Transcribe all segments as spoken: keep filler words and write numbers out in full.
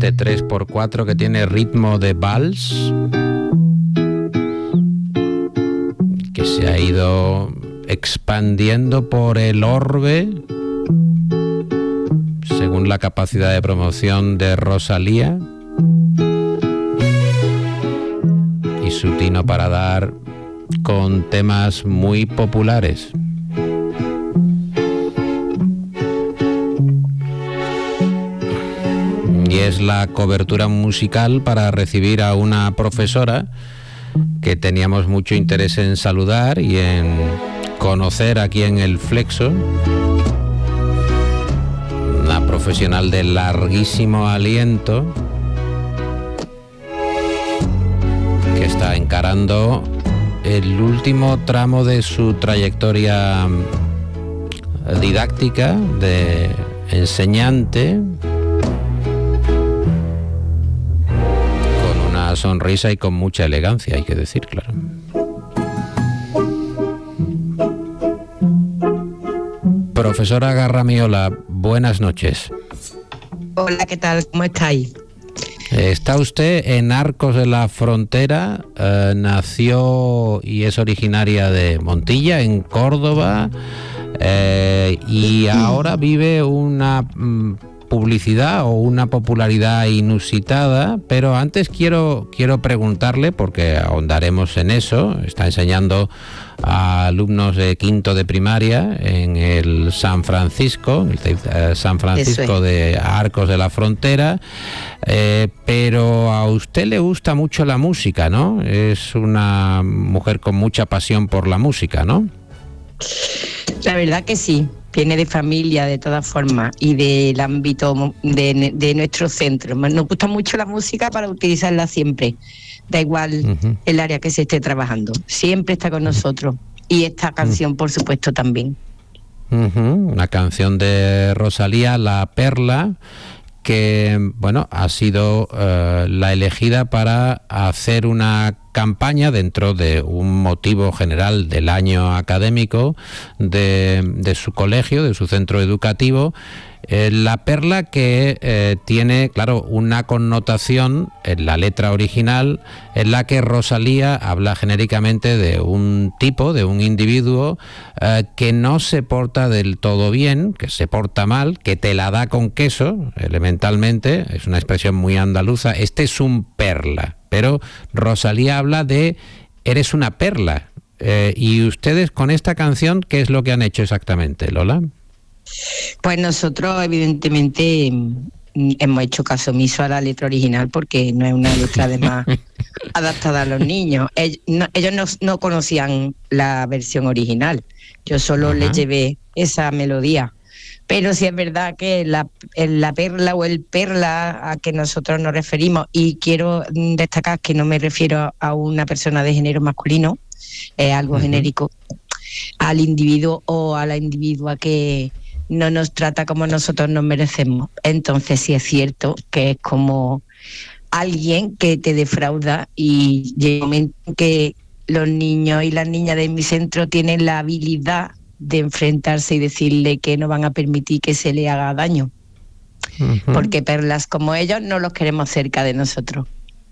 este tres por cuatro que tiene ritmo de vals, que se ha ido expandiendo por el orbe según la capacidad de promoción de Rosalía y su tino para dar con temas muy populares. Y es la cobertura musical para recibir a una profesora que teníamos mucho interés en saludar y en conocer aquí en el Flexo, una profesional de larguísimo aliento que está encarando el último tramo de su trayectoria didáctica de enseñante, con una sonrisa y con mucha elegancia, hay que decir, claro. Profesora Garramiola, buenas noches. Hola, ¿qué tal? ¿Cómo estáis? Está usted en Arcos de la Frontera, eh, nació y es originaria de Montilla, en Córdoba, eh, y ahora vive una mm, publicidad o una popularidad inusitada, pero antes quiero, quiero preguntarle, porque ahondaremos en eso, está enseñando a alumnos de quinto de primaria en el San Francisco, el eh, San Francisco es. de Arcos de la Frontera, eh, pero a usted le gusta mucho la música, ¿no? Es una mujer con mucha pasión por la música, ¿no? La verdad que sí, viene de familia de todas formas y del ámbito de, de nuestro centro. Nos gusta mucho la música para utilizarla siempre. Da igual uh-huh. el área que se esté trabajando, siempre está con nosotros. Y esta canción, uh-huh. por supuesto, también. Uh-huh. Una canción de Rosalía, La Perla, que bueno, ha sido uh, la elegida para hacer una campaña dentro de un motivo general del año académico de, de su colegio, de su centro educativo. Eh, la perla que eh, tiene, claro, una connotación en la letra original en la que Rosalía habla genéricamente de un tipo, de un individuo eh, que no se porta del todo bien, que se porta mal, que te la da con queso, elementalmente, es una expresión muy andaluza. Este es un perla, pero Rosalía habla de eres una perla. Eh, y ustedes con esta canción, ¿qué es lo que han hecho exactamente, Lola? Pues nosotros evidentemente hemos hecho caso omiso a la letra original porque no es una letra además adaptada a los niños. Ellos no, ellos no, no conocían la versión original, yo solo Ajá. les llevé esa melodía. Pero sí es verdad que la, la perla o el perla a que nosotros nos referimos, y quiero destacar que no me refiero a una persona de género masculino, es algo uh-huh. genérico, al individuo o a la individua que no nos trata como nosotros nos merecemos. Entonces sí es cierto que es como alguien que te defrauda, y llega un momento en que los niños y las niñas de mi centro tienen la habilidad de enfrentarse y decirle que no van a permitir que se le haga daño. Uh-huh. Porque perlas como ellos no los queremos cerca de nosotros.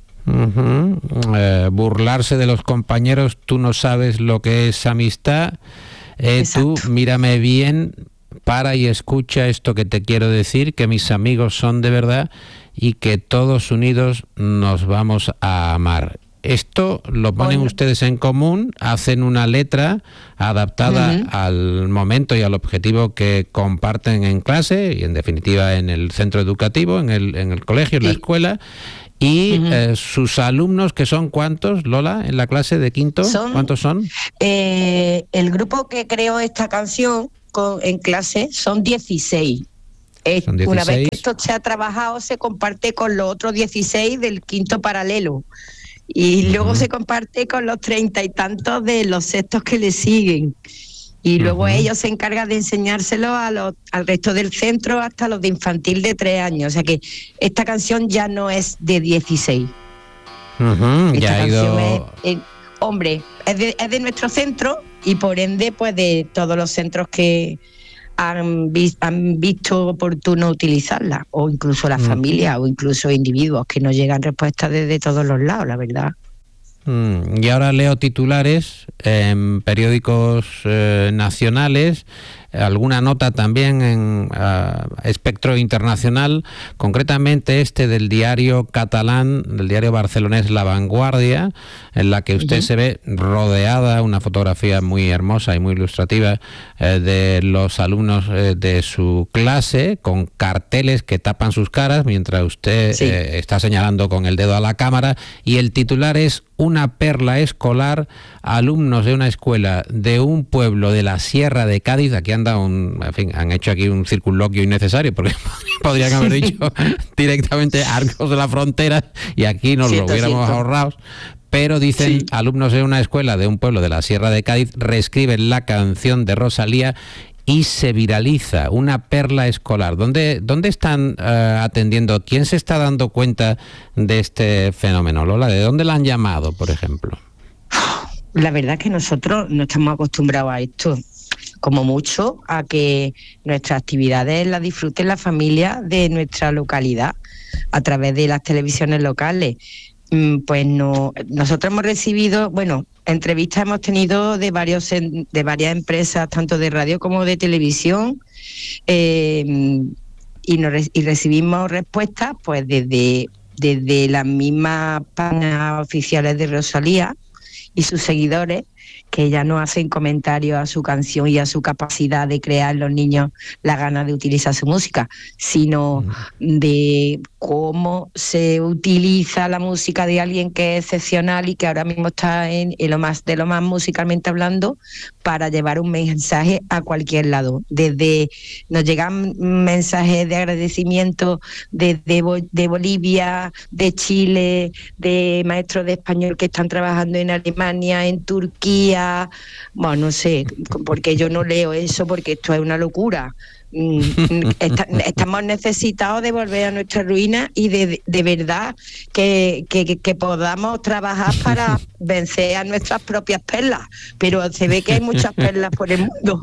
Uh-huh. Eh, burlarse de los compañeros, tú no sabes lo que es amistad. Eh, tú mírame bien, para y escucha esto que te quiero decir, que mis amigos son de verdad y que todos unidos nos vamos a amar. Esto lo ponen bueno. ustedes en común, hacen una letra adaptada uh-huh. al momento y al objetivo que comparten en clase y en definitiva en el centro educativo, en el, en el colegio, en sí. la escuela. Y uh-huh. eh, sus alumnos, que son ¿cuántos, Lola, en la clase de quinto? Son, ¿cuántos son? Eh, el grupo que creó esta canción con, en clase son dieciséis. Eh, son dieciséis. Una vez que esto se ha trabajado, se comparte con los otros dieciséis del quinto paralelo. Y uh-huh. luego se comparte con los treinta y tantos de los sextos que le siguen. Y uh-huh. luego ellos se encargan de enseñárselo a los, al resto del centro, hasta los de infantil de tres años. O sea que esta canción ya no es de dieciséis. Uh-huh. Esta ya canción ha ido... es, eh, hombre, es de, es de nuestro centro y por ende pues de todos los centros que han, vi, han visto oportuno utilizarla, o incluso la mm. familia, o incluso individuos, que nos llegan respuestas desde todos los lados, la verdad. Mm, y ahora leo titulares en periódicos eh, nacionales, alguna nota también en uh, espectro internacional, concretamente este del diario catalán, del diario barcelonés La Vanguardia, en la que usted uh-huh. se ve rodeada, una fotografía muy hermosa y muy ilustrativa eh, de los alumnos eh, de su clase, con carteles que tapan sus caras mientras usted sí. eh, está señalando con el dedo a la cámara, y el titular es: una perla escolar, alumnos de una escuela de un pueblo de la Sierra de Cádiz. Aquí anda un, en fin, han hecho aquí un circunloquio innecesario, porque podrían haber dicho directamente Arcos de la Frontera y aquí nos siento, lo hubiéramos siento. ahorrado. Pero dicen, sí. alumnos de una escuela de un pueblo de la Sierra de Cádiz reescriben la canción de Rosalía y se viraliza, una perla escolar. ¿Dónde, dónde están uh, atendiendo? ¿Quién se está dando cuenta de este fenómeno, Lola? ¿De dónde la han llamado, por ejemplo? La verdad es que nosotros no estamos acostumbrados a esto, como mucho a que nuestras actividades las disfruten la familia de nuestra localidad a través de las televisiones locales. Pues no, nosotros hemos recibido, bueno, entrevistas hemos tenido de varios de varias empresas, tanto de radio como de televisión, eh, y, nos, y recibimos respuestas pues desde, desde las mismas páginas oficiales de Rosalía y sus seguidores, que ya no hacen comentarios a su canción y a su capacidad de crear en los niños la gana de utilizar su música, sino de cómo se utiliza la música de alguien que es excepcional y que ahora mismo está en, en lo más de lo más musicalmente hablando, para llevar un mensaje a cualquier lado. Desde nos llegan mensajes de agradecimiento desde Bo, de Bolivia, de Chile, de maestros de español que están trabajando en Alemania, en Turquía. Bueno, no sé, porque yo no leo eso, porque esto es una locura. Está, estamos necesitados de volver a nuestra ruina y de, de verdad que, que, que podamos trabajar para vencer a nuestras propias perlas, pero se ve que hay muchas perlas por el mundo.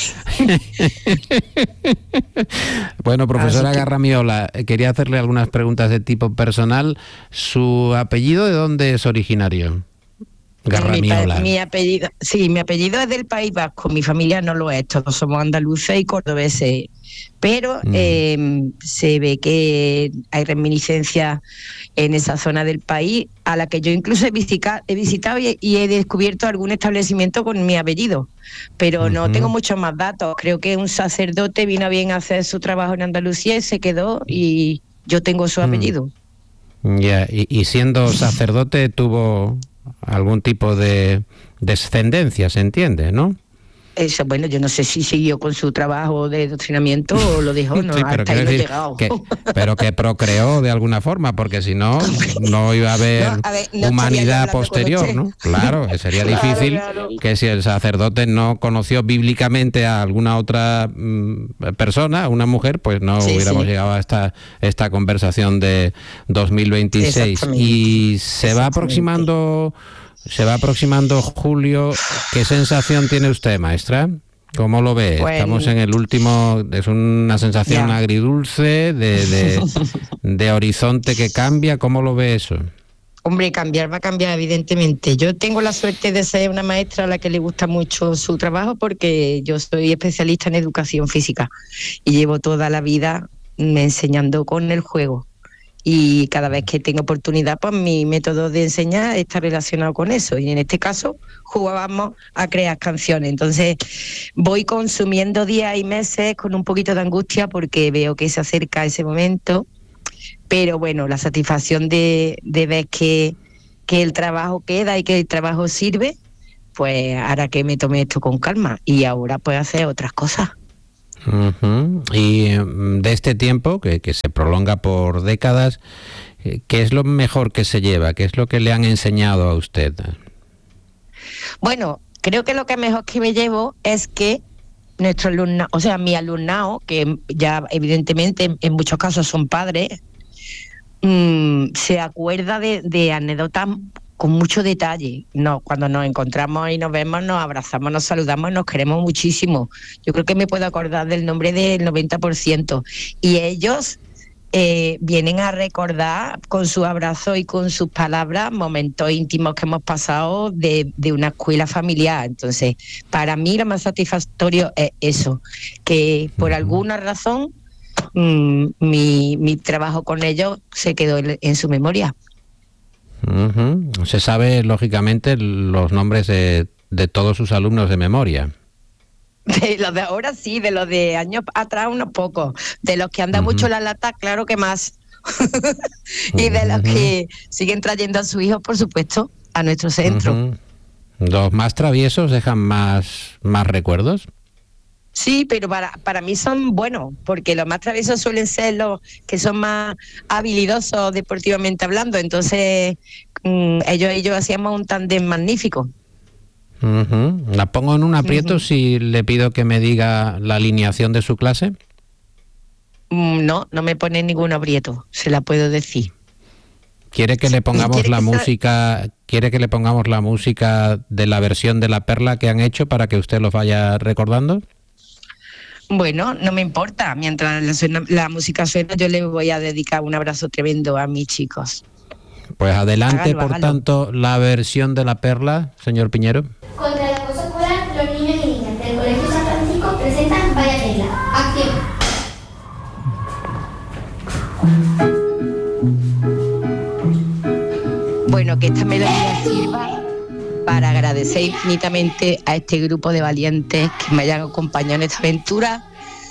Bueno, profesora que... Garramiola, quería hacerle algunas preguntas de tipo personal. ¿Su apellido de dónde es originario? Garramiola. Mi, mi apellido, sí, mi apellido es del País Vasco, mi familia no lo es, todos somos andaluces y cordobeses, pero mm. eh, se ve que hay reminiscencias en esa zona del país, a la que yo incluso he, visita, he visitado y, y he descubierto algún establecimiento con mi apellido, pero uh-huh. no tengo muchos más datos. Creo que un sacerdote vino bien a hacer su trabajo en Andalucía y se quedó, y yo tengo su apellido. Ya, yeah. y, y siendo sacerdote tuvo algún tipo de descendencia, se entiende, ¿no? Eso, bueno, yo no sé si siguió con su trabajo de doctrinamiento o lo dejó, no, sí, hasta ahí no he llegado. Que, pero que procreó de alguna forma, porque si no, no iba a haber, no, a ver, no humanidad posterior, ¿no? Claro, que sería claro, difícil claro. que si el sacerdote no conoció bíblicamente a alguna otra mm, persona, una mujer, pues no sí, hubiéramos sí. llegado a esta, esta conversación de dos mil veintiséis. Y se va aproximando... Se va aproximando julio. ¿Qué sensación tiene usted, maestra? ¿Cómo lo ve? Bueno, estamos en el último... Es una sensación ya. agridulce, de, de, de horizonte que cambia. ¿Cómo lo ve eso? Hombre, cambiar va a cambiar, evidentemente. Yo tengo la suerte de ser una maestra a la que le gusta mucho su trabajo, porque yo soy especialista en educación física y llevo toda la vida enseñando con el juego. Y cada vez que tengo oportunidad, pues mi método de enseñar está relacionado con eso. Y en este caso jugábamos a crear canciones. Entonces voy consumiendo días y meses con un poquito de angustia, porque veo que se acerca ese momento. Pero bueno, la satisfacción de, de ver que, que el trabajo queda y que el trabajo sirve, pues hará que me tome esto con calma. Y ahora puedo hacer otras cosas. Uh-huh. Y de este tiempo que, que se prolonga por décadas, ¿qué es lo mejor que se lleva? ¿Qué es lo que le han enseñado a usted? Bueno, creo que lo que mejor que me llevo es que nuestro alumnado, o sea, mi alumnado, que ya evidentemente en muchos casos son padres, mmm, se acuerda de, de anécdotas con mucho detalle. No, cuando nos encontramos y nos vemos, nos abrazamos, nos saludamos, nos queremos muchísimo. Yo creo que me puedo acordar del nombre del noventa por ciento. Y ellos eh, vienen a recordar con su abrazo y con sus palabras momentos íntimos que hemos pasado de, de una escuela familiar. Entonces, para mí lo más satisfactorio es eso, que por alguna razón mmm, mi, mi trabajo con ellos se quedó en, en su memoria. Uh-huh. Se sabe, lógicamente, los nombres de, de todos sus alumnos de memoria. De los de ahora sí, de los de años atrás unos pocos. De los que andan uh-huh. mucho la lata, claro que más. Y de los uh-huh. que siguen trayendo a sus hijos, por supuesto, a nuestro centro. Uh-huh. ¿Los más traviesos dejan más, más recuerdos? Sí, pero para, para mí son buenos, porque los más traviesos suelen ser los que son más habilidosos deportivamente hablando. Entonces, mmm, ellos y yo hacíamos un tándem magnífico. Uh-huh. ¿La pongo en un aprieto uh-huh. si le pido que me diga la alineación de su clase? Mm, no, no me pone ningún aprieto, se la puedo decir. ¿Quiere que le pongamos la música, quiere que le pongamos la música de la versión de La Perla que han hecho para que usted los vaya recordando? Bueno, no me importa. Mientras la, suena, la música suena, yo le voy a dedicar un abrazo tremendo a mis chicos. Pues adelante, hágalo, por hágalo. tanto, la versión de La Perla, señor Piñero. Contra el acoso escolar, los niños y niñas del Colegio San Francisco presentan Vaya Tela. Acción. Bueno, que esta melodía sirva para agradecer infinitamente a este grupo de valientes que me hayan acompañado en esta aventura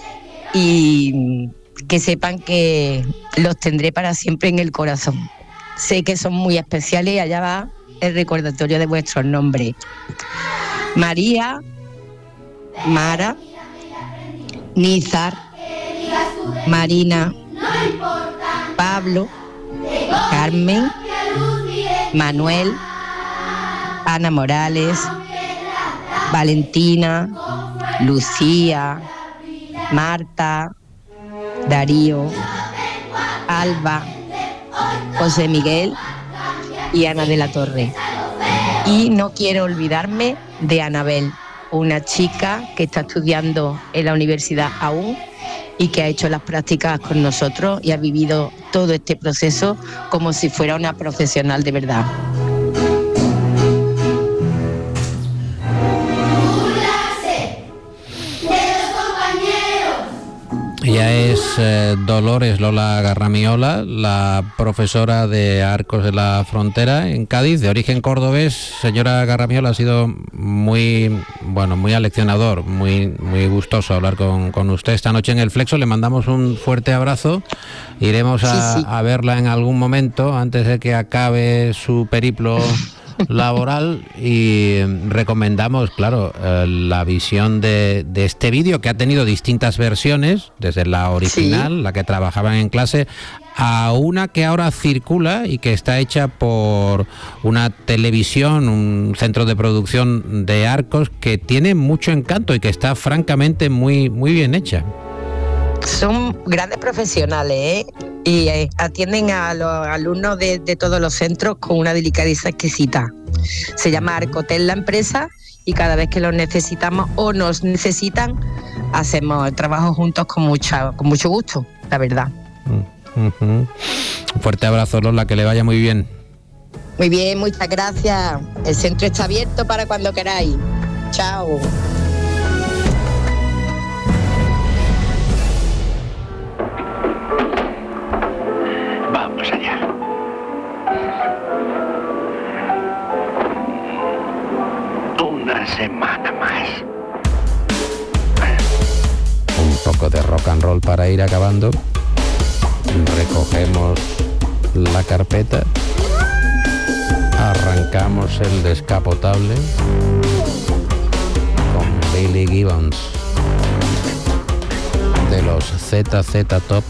y que sepan que los tendré para siempre en el corazón. Sé que son muy especiales y allá va el recordatorio de vuestros nombres. María, Mara, Nizar, Marina, Pablo, Carmen, Manuel, Ana Morales, Valentina, Lucía, Marta, Darío, Alba, José Miguel y Ana de la Torre. Y no quiero olvidarme de Anabel, una chica que está estudiando en la universidad aún y que ha hecho las prácticas con nosotros y ha vivido todo este proceso como si fuera una profesional de verdad. Ella es eh, Dolores Lola Garramiola, la profesora de Arcos de la Frontera en Cádiz, de origen cordobés. Señora Garramiola, ha sido muy, bueno, muy aleccionador, muy, muy gustoso hablar con, con usted esta noche en El Flexo. Le mandamos un fuerte abrazo. Iremos a, sí, sí. a verla en algún momento antes de que acabe su periplo laboral y recomendamos, claro, eh, la visión de, de este vídeo que ha tenido distintas versiones, desde la original, sí. la que trabajaban en clase, a una que ahora circula y que está hecha por una televisión, un centro de producción de Arcos que tiene mucho encanto y que está francamente muy, muy bien hecha. Son grandes profesionales, ¿eh? Y eh, atienden a los alumnos de, de todos los centros con una delicadeza exquisita. Se llama Arcotel la empresa y cada vez que los necesitamos o nos necesitan, hacemos el trabajo juntos con, mucha, con mucho gusto, la verdad. Uh-huh. Un fuerte abrazo, Lola, que le vaya muy bien. Muy bien, muchas gracias. El centro está abierto para cuando queráis. Chao. Vamos allá. Una semana más. Un poco de rock and roll para ir acabando. Recogemos la carpeta. Arrancamos el descapotable con Billy Gibbons de los Z Z Top.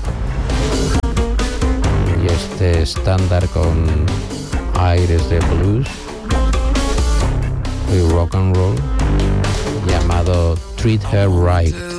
Y este estándar con aires de blues y rock and roll llamado Treat Her Right.